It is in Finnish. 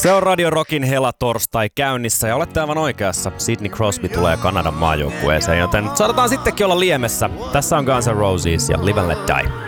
Se on Radio Rockin hela-torstai käynnissä ja olette aivan oikeassa. Sidney Crosby tulee Kanadan maajoukkueeseen, joten saadaan sittenkin olla liemessä. Tässä on Guns N' Roses ja Live and Let Die.